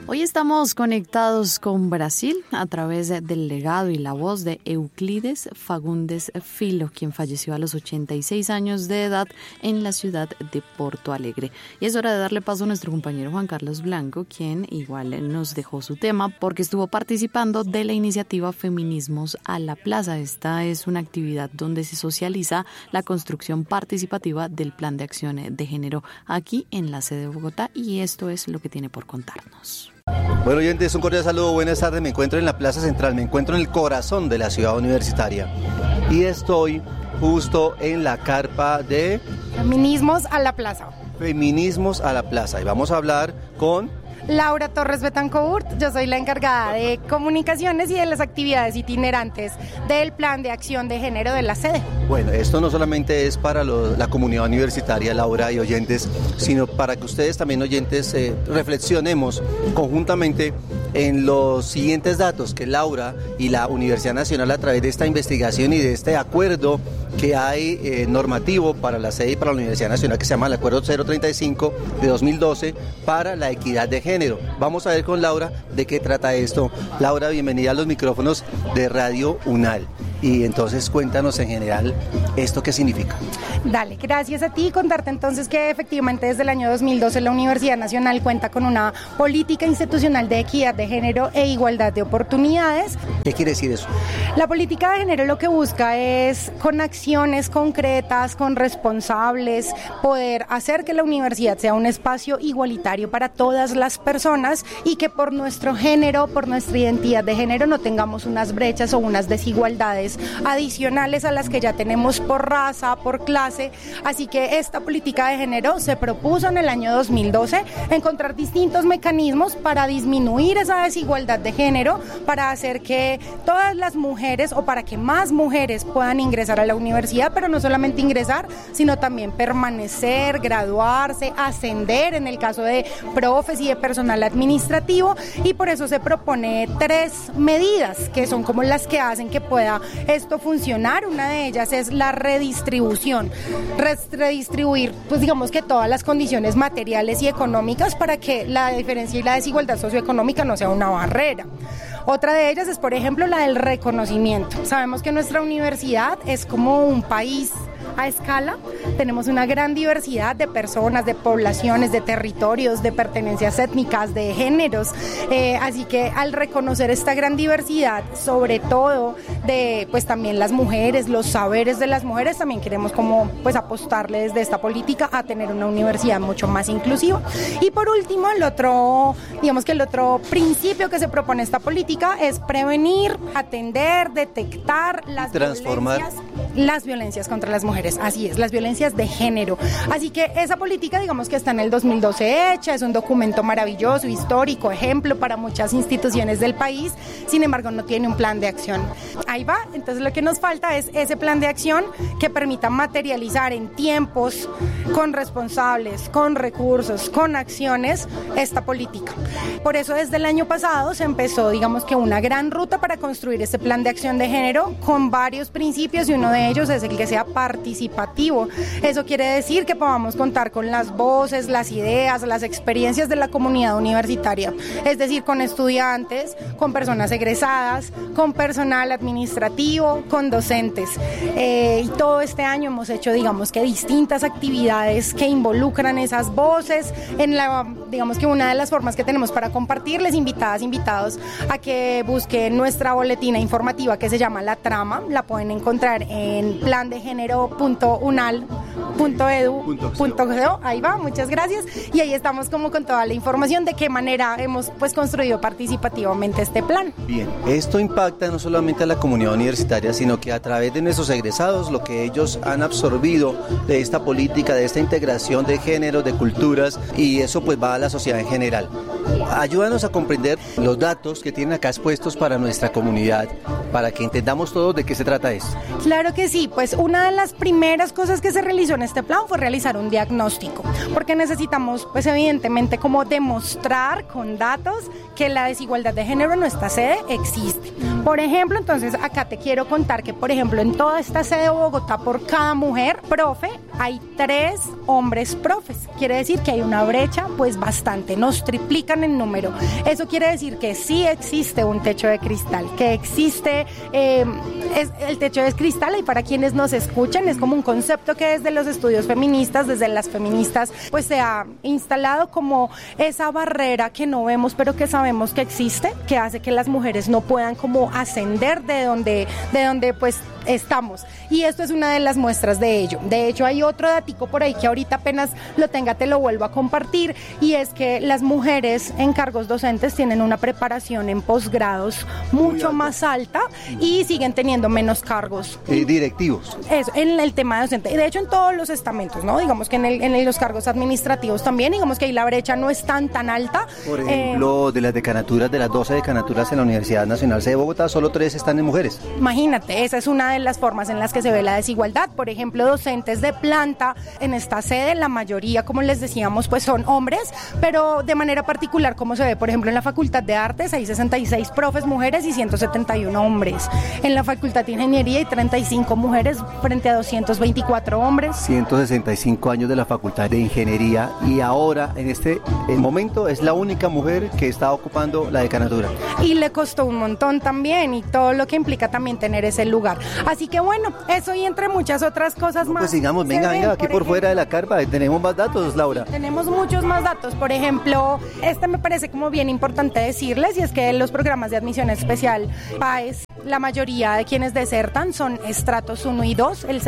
Hoy estamos conectados con Brasil a través del legado y la voz de Euclides Fagundes Filho, quien falleció a los 86 años de edad en la ciudad de Porto Alegre. Y es hora de darle paso a nuestro compañero Juan Carlos Blanco, quien igual nos dejó su tema porque estuvo participando de la iniciativa Feminismos a la Plaza. Esta es una actividad donde se socializa la construcción participativa del Plan de Acción de Género aquí en la sede de Bogotá, y esto es lo que tiene por contarnos. Bueno, oyentes, un cordial saludo, buenas tardes. Me encuentro en la Plaza Central, me encuentro en el corazón de la ciudad universitaria y estoy justo en la carpa de Feminismos a la Plaza. Feminismos a la Plaza, y vamos a hablar con Laura Torres Betancourt. Yo soy la encargada de comunicaciones y de las actividades itinerantes del Plan de Acción de Género de la sede. Bueno, esto no solamente es para la comunidad universitaria, Laura y oyentes, sino para que ustedes también, oyentes, reflexionemos conjuntamente en los siguientes datos que Laura y la Universidad Nacional, a través de esta investigación y de este acuerdo que hay normativo para la sede y para la Universidad Nacional, que se llama el Acuerdo 035 de 2012 para la equidad de género. Vamos a ver con Laura de qué trata esto. Laura, bienvenida a los micrófonos de Radio UNAL. Y entonces cuéntanos en general esto qué significa. Dale, gracias a ti. Contarte entonces que efectivamente desde el año 2012 la Universidad Nacional cuenta con una política institucional de equidad de género e igualdad de oportunidades. ¿Qué quiere decir eso? La política de género lo que busca es, con acciones concretas, con responsables, poder hacer que la universidad sea un espacio igualitario para todas las personas y que por nuestro género, por nuestra identidad de género, no tengamos unas brechas o unas desigualdades adicionales a las que ya tenemos por raza, por clase. Así que esta política de género se propuso en el año 2012 encontrar distintos mecanismos para disminuir esa desigualdad de género, para hacer que todas las mujeres o para que más mujeres puedan ingresar a la universidad, pero no solamente ingresar, sino también permanecer, graduarse, ascender en el caso de profes y de personal administrativo, y por eso se propone 3 medidas que son como las que hacen que pueda esto funcionar. Una de ellas es la redistribución, redistribuir, pues digamos que todas las condiciones materiales y económicas para que la diferencia y la desigualdad socioeconómica no sea una barrera. Otra de ellas es, por ejemplo, la del reconocimiento. Sabemos que nuestra universidad es como un país a escala. Tenemos una gran diversidad de personas, de poblaciones, de territorios, de pertenencias étnicas, de géneros. Así que al reconocer esta gran diversidad, sobre todo de pues también las mujeres, los saberes de las mujeres, también queremos como pues apostarle desde esta política a tener una universidad mucho más inclusiva. Y por último, el otro principio que se propone esta política es prevenir, atender, detectar las violencias contra las mujeres. Así es, las violencias de género. Así que esa política, digamos que está en el 2012 hecha, es un documento maravilloso, histórico, ejemplo para muchas instituciones del país. Sin embargo, no tiene un plan de acción. Ahí va. Entonces lo que nos falta es ese plan de acción que permita materializar en tiempos, con responsables, con recursos, con acciones, esta política. Por eso desde el año pasado se empezó, digamos que una gran ruta para construir este plan de acción de género con varios principios, y uno de ellos es el que sea participativo. Eso quiere decir que podamos contar con las voces, las ideas, las experiencias de la comunidad universitaria, es decir, con estudiantes, con personas egresadas, con personal administrativo, con docentes. Y todo este año hemos hecho, digamos que distintas actividades que involucran esas voces. Digamos que una de las formas que tenemos para compartirles, invitadas, invitados, a que busquen nuestra boletina informativa que se llama La Trama. La pueden encontrar en plandegénero.unal.edu.co. Ahí va, muchas gracias. Y ahí estamos como con toda la información de qué manera hemos pues construido participativamente este plan. Bien, esto impacta no solamente a la comunidad universitaria, sino que a través de nuestros egresados, lo que ellos han absorbido de esta política, de esta integración de géneros, de culturas, y eso pues va a la sociedad en general. Ayúdanos a comprender los datos que tienen acá expuestos para nuestra comunidad. para que entendamos todos de qué se trata esto. Claro que sí, pues una de las primeras cosas que se realizó en este plan fue realizar un diagnóstico, porque necesitamos, pues evidentemente, como demostrar con datos que la desigualdad de género en nuestra sede existe. Por ejemplo, entonces acá te quiero contar que, por ejemplo, en toda esta sede de Bogotá, por cada mujer profe, hay 3 hombres profes. Quiere decir que hay una brecha, pues bastante, nos triplican en número. Eso quiere decir que sí existe un techo de cristal, que existe el techo de cristal, y para quienes nos escuchan es como un concepto que desde los estudios feministas, desde las feministas, pues se ha instalado como esa barrera que no vemos pero que sabemos que existe, que hace que las mujeres no puedan como ascender de donde pues estamos, y esto es una de las muestras de ello. De hecho, hay otro datico por ahí que ahorita apenas lo tenga te lo vuelvo a compartir, y es que las mujeres en cargos docentes tienen una preparación en posgrados mucho más alta y siguen teniendo menos cargos directivos. Eso, en el tema docente, y de hecho en todos los estamentos, ¿no? Digamos que en los cargos administrativos también, digamos que ahí la brecha no es tan alta. Por ejemplo, de las decanaturas, de las 12 decanaturas en la Universidad Nacional de Bogotá, solo 3 están en mujeres. Imagínate, esa es una de las formas en las que se ve la desigualdad. Por ejemplo, docentes de planta en esta sede, la mayoría, como les decíamos, pues son hombres, pero de manera particular, como se ve, por ejemplo, en la Facultad de Artes hay 66 profes mujeres y 171 hombres. En la Facultad de Ingeniería hay 35 mujeres frente a 224 hombres. 165 años de la Facultad de Ingeniería, y ahora, en este momento, es la única mujer que está ocupando la decanatura. Y le costó un montón también, y todo lo que implica también tener ese lugar. Así que bueno, eso y entre muchas otras cosas más. Pues sigamos, venga, aquí por fuera de la carpa, tenemos más datos, Laura. Tenemos muchos más datos. Por ejemplo, me parece como bien importante decirles, y es que los programas de admisión especial PAES, la mayoría de quienes desertan son estratos 1 y 2, el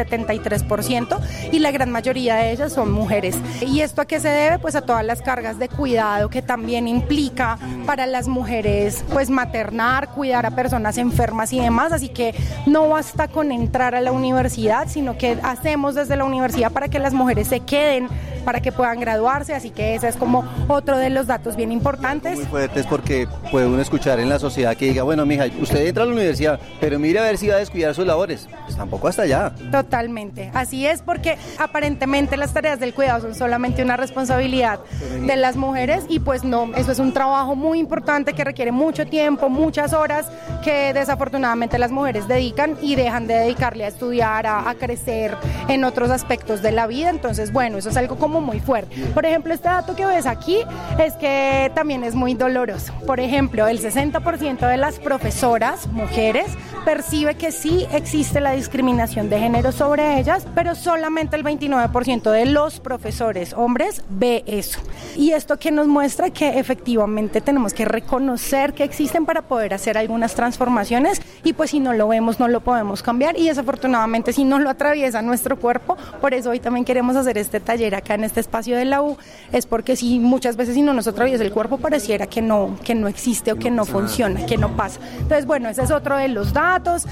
73%, y la gran mayoría de ellas son mujeres. ¿Y esto a qué se debe? Pues a todas las cargas de cuidado que también implica para las mujeres, pues maternar, cuidar a personas enfermas y demás, así que no basta con entrar a la universidad, sino que hacemos desde la universidad para que las mujeres se queden, para que puedan graduarse, así que ese es como otro de los datos bien importantes. Muy fuertes, porque puede uno escuchar en la sociedad que diga, bueno, mija, usted entra a la universidad, pero mire a ver si va a descuidar sus labores. Pues tampoco hasta allá. Totalmente, así es, porque aparentemente las tareas del cuidado son solamente una responsabilidad de las mujeres, y pues no, eso es un trabajo muy importante que requiere mucho tiempo, muchas horas, que desafortunadamente las mujeres dedican y dejan de dedicarle a estudiar, a crecer en otros aspectos de la vida. Entonces, bueno, eso es algo como muy fuerte. Por ejemplo, este dato que ves aquí es que también es muy doloroso. Por ejemplo, el 60% de las profesoras mujeres percibe que sí existe la discriminación de género sobre ellas, pero solamente el 29% de los profesores hombres ve eso. Y esto que nos muestra que efectivamente tenemos que reconocer que existen para poder hacer algunas transformaciones, y pues si no lo vemos no lo podemos cambiar, y desafortunadamente si no lo atraviesa nuestro cuerpo. Por eso hoy también queremos hacer este taller acá en este espacio de la U, es porque si muchas veces si no nos atraviesa el cuerpo pareciera que no existe o que no funciona, que no pasa. Entonces, bueno, ese es otro de los datos.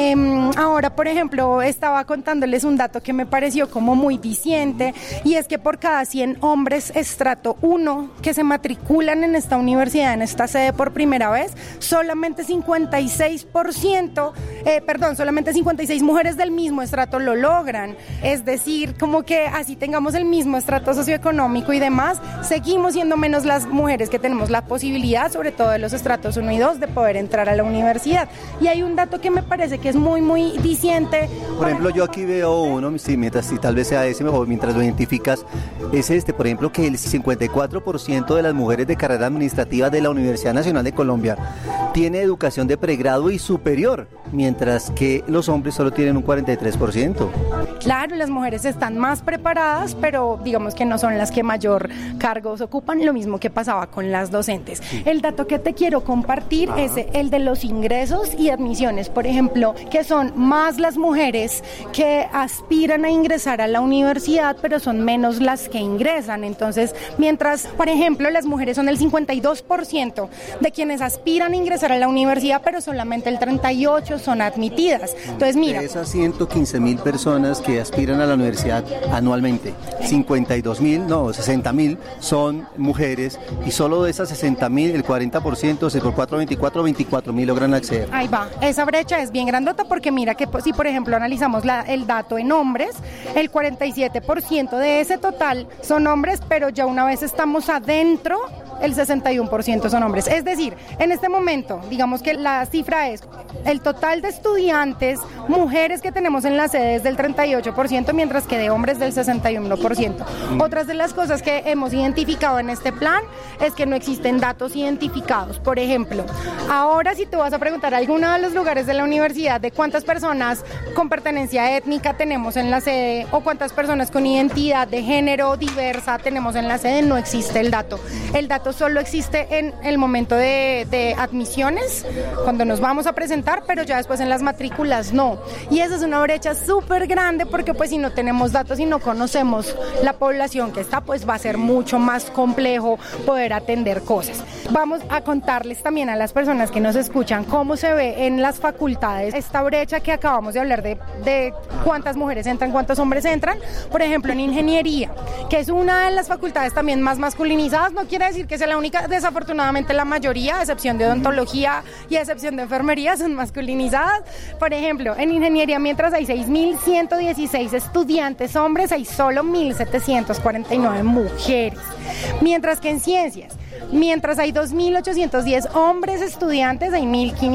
Ahora, por ejemplo, estaba contándoles un dato que me pareció como muy diciente, y es que por cada 100 hombres estrato 1 que se matriculan en esta universidad, en esta sede por primera vez, solamente 56 mujeres del mismo estrato lo logran. Es decir, como que así tengamos el mismo estrato socioeconómico y demás, seguimos siendo menos las mujeres que tenemos la posibilidad, sobre todo de los estratos 1 y 2, de poder entrar a la universidad. Y hay un dato que me parece que es muy, muy diciente. Por ejemplo, yo aquí veo uno, si tal vez sea ese mejor, mientras lo identificas, es por ejemplo, que el 54% de las mujeres de carrera administrativa de la Universidad Nacional de Colombia tiene educación de pregrado y superior, mientras que los hombres solo tienen un 43%. Claro, las mujeres están más preparadas, pero digamos que no son las que mayor cargos ocupan, lo mismo que pasaba con las docentes. El dato que te quiero compartir es el de los ingresos y admisiones, por ejemplo, que son más las mujeres que aspiran a ingresar a la universidad, pero son menos las que ingresan. Entonces, mientras, por ejemplo, las mujeres son el 52% de quienes aspiran a ingresar a la universidad, pero solamente el 38% son admitidas. Entonces, mira, de esas 115,000 personas que aspiran a la universidad anualmente, 60.000 son mujeres, y solo de esas 60.000, el 40%, se por 4, 24.000 logran acceder. Ahí va, esa brecha es bien grandota porque mira que si por ejemplo analizamos el dato en hombres, el 47% de ese total son hombres, pero ya una vez estamos adentro, el 61% son hombres. Es decir, en este momento, digamos que la cifra es el total de estudiantes, mujeres que tenemos en la sede es del 38%, mientras que de hombres del 61%. Otras de las cosas que hemos identificado en este plan es que no existen datos identificados. Por ejemplo, ahora si tú vas a preguntar a alguno de los lugares de la universidad de cuántas personas con pertenencia étnica tenemos en la sede o cuántas personas con identidad de género diversa tenemos en la sede, no existe el dato. El dato solo existe en el momento de admisiones, cuando nos vamos a presentar, pero ya después en las matrículas no. Y esa es una brecha súper grande porque pues si no tenemos datos y no conocemos la población que está, pues va a ser mucho más complejo poder atender cosas. Vamos a contarles también a las personas que nos escuchan cómo se ve en las facultades esta brecha que acabamos de hablar de cuántas mujeres entran, cuántos hombres entran. Por ejemplo, en ingeniería, que es una de las facultades también más masculinizadas, no quiere decir que sea la única, desafortunadamente la mayoría, a excepción de odontología y a excepción de enfermería, son masculinizadas. Por ejemplo, en ingeniería, mientras hay 6.116 estudiantes hombres, hay solo 1.749 mujeres. Mientras que en ciencias, mientras hay 2.810 hombres estudiantes, hay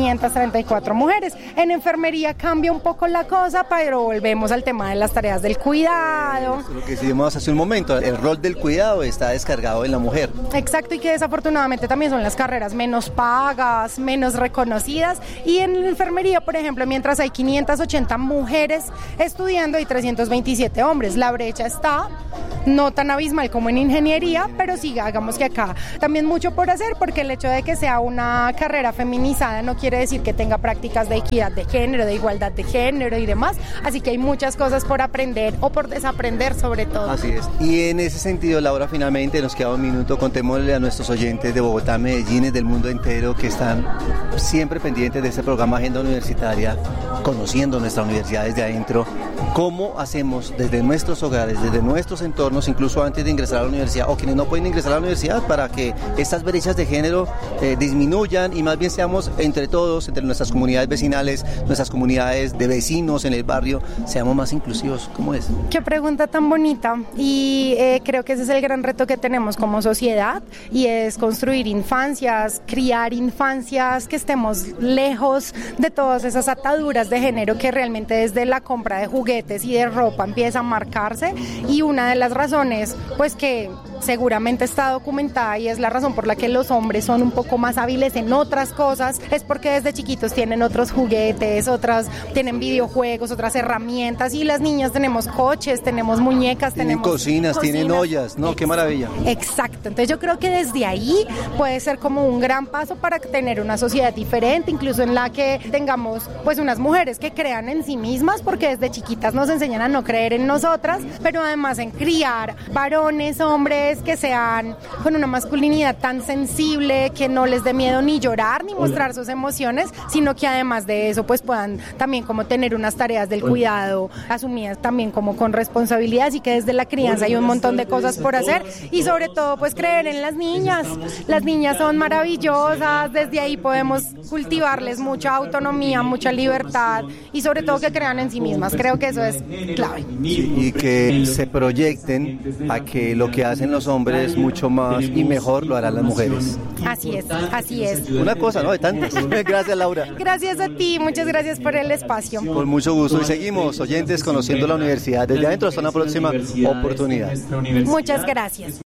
1.534 mujeres. En enfermería cambia un poco la cosa, pero volvemos al tema de las tareas del cuidado. Lo que decíamos hace un momento, el rol del cuidado está descargado en la mujer. Exacto, y que desafortunadamente también son las carreras menos pagas, menos reconocidas. Y en la enfermería, por ejemplo, mientras hay 580 mujeres estudiando, hay 327 hombres. La brecha está no tan abismal como en ingeniería, pero sí, hagamos que acá también mucho por hacer, porque el hecho de que sea una carrera feminizada no quiere decir que tenga prácticas de equidad de género, de igualdad de género y demás, así que hay muchas cosas por aprender o por desaprender sobre todo. Así es, y en ese sentido, Laura, finalmente nos queda un minuto, contémosle a nuestros oyentes de Bogotá, Medellín y del mundo entero que están siempre pendientes de este programa Agenda Universitaria, conociendo nuestra universidad desde adentro, cómo hacemos desde nuestros hogares, desde nuestros entornos, incluso antes de ingresar a la universidad, o quienes no pueden ingresar a la universidad, para que estas brechas de género disminuyan y más bien seamos entre todos, entre nuestras comunidades vecinales, nuestras comunidades de vecinos en el barrio, seamos más inclusivos. ¿Cómo es? Qué pregunta tan bonita, y creo que ese es el gran reto que tenemos como sociedad, y es construir infancias, criar infancias que estemos lejos de todas esas ataduras de género que realmente desde la compra de juguetes y de ropa empieza a marcarse. Y una de las razones, pues que seguramente está documentada y es la razón por la que los hombres son un poco más hábiles en otras cosas, es porque desde chiquitos tienen otros juguetes, tienen videojuegos, otras herramientas, y las niñas tenemos coches, tenemos muñecas, tenemos cocinas, tienen ollas, ¿no? Qué maravilla. Exacto, entonces yo creo que desde ahí puede ser como un gran paso para tener una sociedad diferente, incluso en la que tengamos pues unas mujeres que crean en sí mismas, porque desde chiquitas nos enseñan a no creer en nosotras, pero además en criar varones, hombres que sean con una masculinidad tan sensible, que no les dé miedo ni llorar ni mostrar sus emociones, sino que además de eso pues puedan también como tener unas tareas del cuidado asumidas también como con responsabilidad. Así que desde la crianza hay un montón de cosas por hacer, y sobre todo pues creer en las niñas son maravillosas, desde ahí podemos cultivarles mucha autonomía, mucha libertad, y sobre todo que crean en sí mismas. Creo que eso es clave. Y que se proyecten a que lo que hacen los hombres mucho más y mejor lo harán las mujeres. Así es. Una cosa, ¿no? De tantas. Gracias, Laura. Gracias a ti, muchas gracias por el espacio. Con mucho gusto, y seguimos, oyentes, conociendo la universidad desde adentro. Hasta una próxima oportunidad. Muchas gracias.